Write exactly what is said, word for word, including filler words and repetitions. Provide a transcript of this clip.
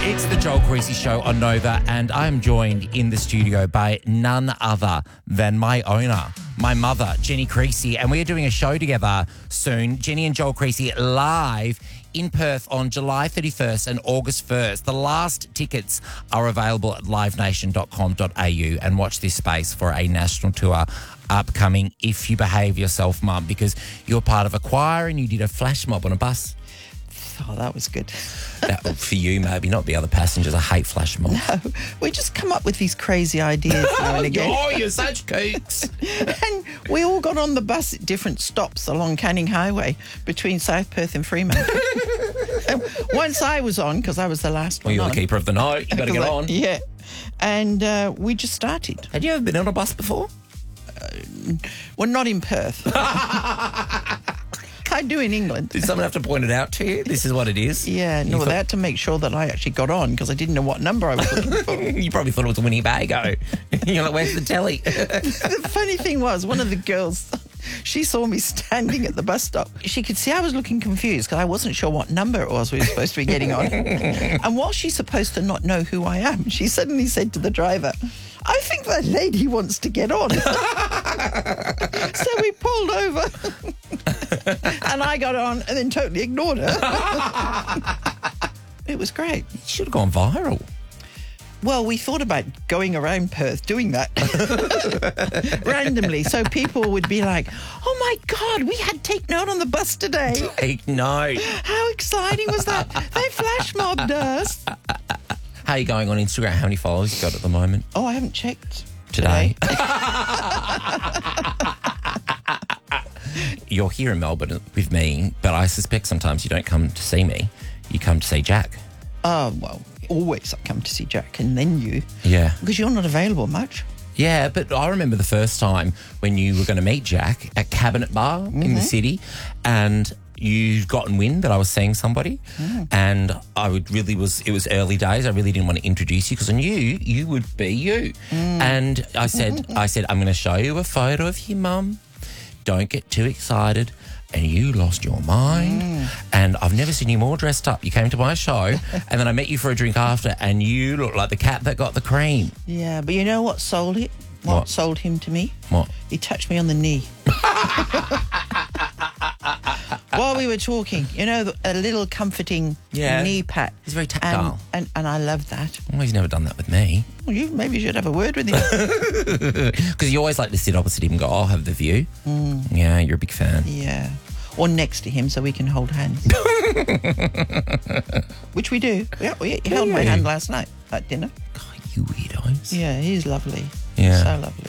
It's the Joel Creasy Show on Nova, and I am joined in the studio by none other than my owner, my mother, Jenny Creasy, and we are doing a show together soon. Jenny and Joel Creasy live in Perth on July thirty-first and August first. The last tickets are available at live nation dot com dot a u, and watch this space for a national tour upcoming if you behave yourself, Mum, because you're part of a choir and you did a flash mob on a bus. Oh, that was good. That, for you, maybe, not the other passengers. I hate flash mobs. No, we just come up with these crazy ideas now and again. Oh, you're such kooks. And we all got on the bus at different stops along Canning Highway between South Perth and Fremantle. And once I was on, because I was the last Well, one you're on. the keeper of the night. You got to get on. Yeah. And uh, we just started. Had you ever been on a bus before? Well, not in Perth. I do in England. Did someone have to point it out to you? This is what it is? Yeah, no, You they had to make sure that I actually got on because I didn't know what number I was looking for. You probably thought it was a Winnebago. You're like, where's the telly? The funny thing was, one of the girls, she saw me standing at the bus stop. She could see I was looking confused because I wasn't sure what number it was we were supposed to be getting on. And while she's supposed to not know who I am, she suddenly said to the driver, I think that lady wants to get on. So we pulled over and I got on and then totally ignored her. It was great. You should have gone viral. Well, we thought about going around Perth doing that randomly, so people would be like, oh my God, we had Take Note on the bus today. Take note. How exciting was that? They flash mobbed us. How are you going on Instagram? How many followers you got at the moment? Oh, I haven't checked Today. You're here in Melbourne with me, but I suspect sometimes you don't come to see me. You come to see Jack. Oh, well, always I come to see Jack and then you. Yeah. Because you're not available much. Yeah, but I remember the first time when you were going to meet Jack at Cabinet Bar mm-hmm. in the city, and you'd gotten wind that I was seeing somebody, mm. and I would really was, it was early days. I really didn't want to introduce you because I knew you would be you. Mm. And I said, I said, I'm going to show you a photo of your mum. Don't get too excited. And you lost your mind. Mm. And I've never seen you more dressed up. You came to my show and then I met you for a drink after and you look like the cat that got the cream. Yeah, but you know what sold it? What, what? sold him to me? What? He touched me on the knee. While we were talking, you know, a little comforting yeah. knee pat. He's very tactile. And, and, and I love that. Well, he's never done that with me. Well, you maybe you should have a word with him. Because you always like to sit opposite him and go, I'll have the view. Mm. Yeah, you're a big fan. Yeah. Or next to him so we can hold hands. Which we do. Yeah, we, he held my hand last night at dinner. God, you weirdos. Yeah, he's lovely. Yeah. So lovely.